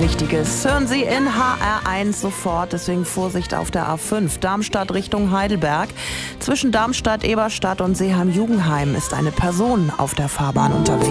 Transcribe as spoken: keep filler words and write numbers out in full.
Wichtiges hören Sie in H R eins sofort, deswegen Vorsicht auf der A fünf. Darmstadt Richtung Heidelberg. Zwischen Darmstadt, Eberstadt und Seeheim-Jugenheim ist eine Person auf der Fahrbahn unterwegs.